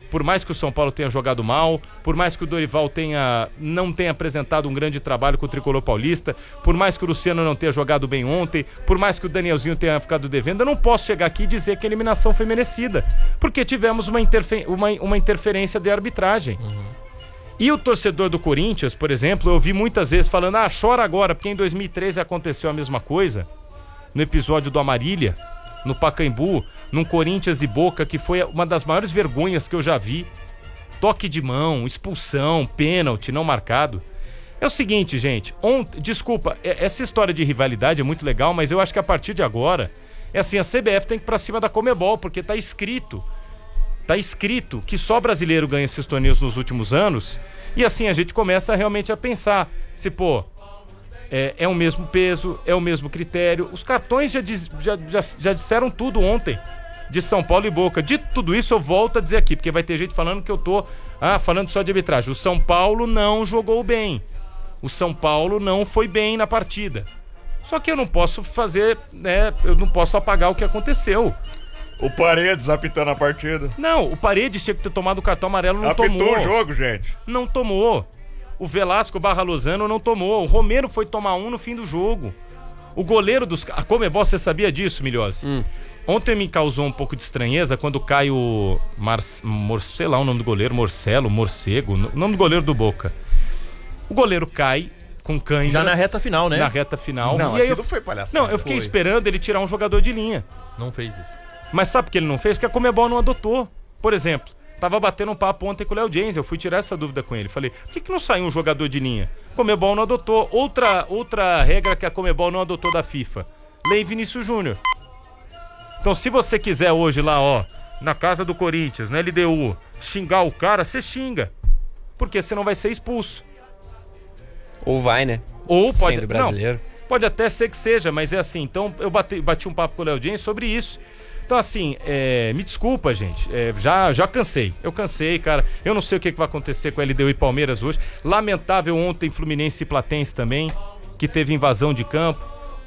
por mais que o São Paulo tenha jogado mal, por mais que o Dorival não tenha apresentado um grande trabalho com o Tricolor Paulista, por mais que o Luciano não tenha jogado bem ontem, por mais que o Danielzinho tenha ficado devendo, eu não posso chegar aqui e dizer que a eliminação foi merecida, porque tivemos uma interferência de arbitragem. E o torcedor do Corinthians, por exemplo, eu vi muitas vezes falando, chora agora, porque em 2013 aconteceu a mesma coisa, no episódio do Amarília, no Pacaembu, num Corinthians e Boca, que foi uma das maiores vergonhas que eu já vi. Toque de mão, expulsão, pênalti não marcado. É o seguinte, gente, desculpa, essa história de rivalidade é muito legal, mas eu acho que a partir de agora, a CBF tem que ir pra cima da Conmebol, porque tá escrito que só brasileiro ganha esses torneios nos últimos anos, e assim a gente começa realmente a pensar, se é o mesmo peso, é o mesmo critério. Os cartões já disseram tudo ontem, de São Paulo e Boca. De tudo isso eu volto a dizer aqui, porque vai ter gente falando que eu tô falando só de arbitragem. O São Paulo não jogou bem. O São Paulo não foi bem na partida. Só que eu não posso fazer, eu não posso apagar o que aconteceu. O Paredes apitando a partida. Não, o Paredes tinha que ter tomado o cartão amarelo, não tomou. Apitou o jogo, gente. Não tomou. O Velasco Lozano não tomou. O Romero foi tomar um no fim do jogo. O goleiro a Conmebol, você sabia disso, Milhose? Ontem me causou um pouco de estranheza quando cai o sei lá o nome do goleiro, Morcego, o nome do goleiro do Boca. O goleiro cai com cãibras. Já na reta final, né? Na reta final. Não, e aí aquilo foi palhaçada. Não, eu fiquei esperando ele tirar um jogador de linha. Não fez isso. Mas sabe por que ele não fez? Porque a Conmebol não adotou. Por exemplo, tava batendo um papo ontem com o Léo Jens, eu fui tirar essa dúvida com ele. Falei, por que não saiu um jogador de linha? Conmebol não adotou. Outra regra que a Conmebol não adotou da FIFA. Lei Vinícius Júnior. Então se você quiser hoje lá, na casa do Corinthians, na LDU, xingar o cara, você xinga. Porque você não vai ser expulso. Ou vai, né? Ou pode... Sendo brasileiro. Não, pode até ser que seja, mas é assim. Então eu bati um papo com o Léo Jens sobre isso. Então assim, me desculpa, gente, já cansei. Eu cansei, cara. Eu não sei o que vai acontecer com a LDU e Palmeiras hoje. Lamentável ontem Fluminense e Platense também, que teve invasão de campo.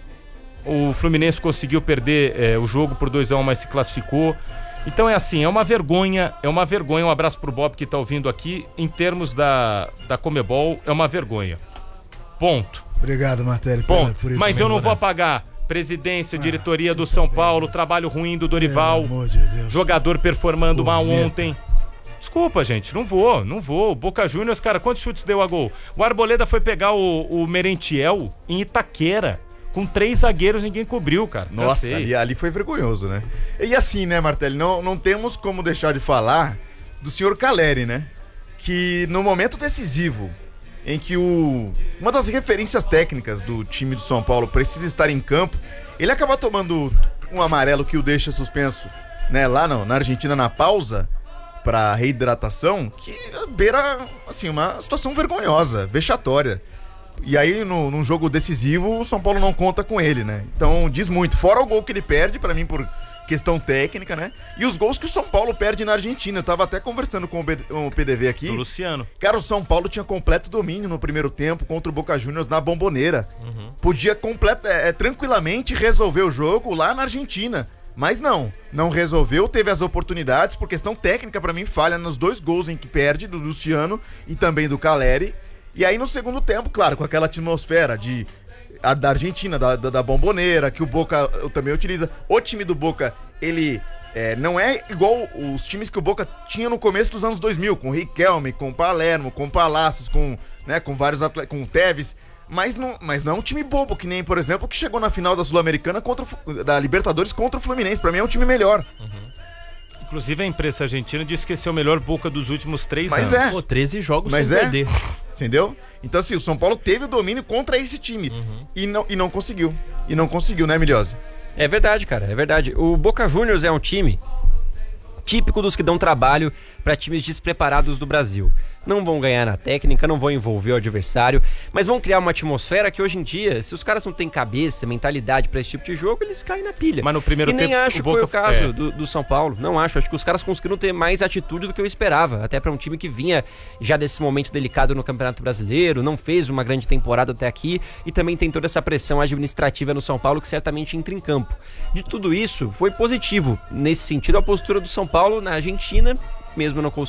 O Fluminense conseguiu perder o jogo por 2-1, mas se classificou. Então é assim, é uma vergonha. Um abraço pro Bob que tá ouvindo aqui. Em termos da Conmebol, é uma vergonha. Ponto. Obrigado, Martelli, por isso. Mas eu não vou apagar presidência, diretoria do São Paulo, trabalho ruim do Dorival, jogador performando mal ontem. Desculpa, gente, não vou. O Boca Juniors, cara, quantos chutes deu a gol? O Arboleda foi pegar o Merentiel em Itaquera, com 3 zagueiros, ninguém cobriu, cara. Nossa, ali foi vergonhoso, né? E assim, né, Martelli, não temos como deixar de falar do senhor Caleri, né? Que no momento decisivo, em que uma das referências técnicas do time do São Paulo precisa estar em campo, ele acaba tomando um amarelo que o deixa suspenso, né, lá na Argentina na pausa para reidratação, que beira assim uma situação vergonhosa, vexatória. E aí num jogo decisivo o São Paulo não conta com ele, né? Então diz muito, fora o gol que ele perde, para mim por questão técnica, né? E os gols que o São Paulo perde na Argentina. Eu tava até conversando com o PDV aqui. O Luciano. Cara, o São Paulo tinha completo domínio no primeiro tempo contra o Boca Juniors na Bombonera. Podia tranquilamente resolver o jogo lá na Argentina. Mas não resolveu, teve as oportunidades, por questão técnica, pra mim, falha nos 2 gols em que perde, do Luciano e também do Caleri. E aí no segundo tempo, claro, com aquela atmosfera da Argentina, da Bombonera, que o Boca também utiliza. O time do Boca, ele não é igual os times que o Boca tinha no começo dos anos 2000, com o Riquelme, com o Palermo, com o Palacios, com vários atletas, com o Tevez. Mas não é um time bobo, que nem, por exemplo, que chegou na final da Sul-Americana da Libertadores contra o Fluminense. Pra mim é um time melhor. Inclusive a imprensa argentina disse que esse é o melhor Boca dos últimos 3 anos. Mas Pô, 13 jogos sem perder. Entendeu? Então assim, o São Paulo teve o domínio contra esse time. E não conseguiu. E não conseguiu, né, Milhose? É verdade, cara, é verdade. O Boca Juniors é um time típico dos que dão trabalho para times despreparados do Brasil. Não vão ganhar na técnica, não vão envolver o adversário, mas vão criar uma atmosfera que hoje em dia, se os caras não têm cabeça, mentalidade para esse tipo de jogo, eles caem na pilha. Mas no primeiro tempo, nem acho que foi o caso do São Paulo, não acho que os caras conseguiram ter mais atitude do que eu esperava, até para um time que vinha já desse momento delicado no Campeonato Brasileiro, não fez uma grande temporada até aqui e também tem toda essa pressão administrativa no São Paulo que certamente entra em campo. De tudo isso, foi positivo nesse sentido a postura do São Paulo na Argentina, mesmo não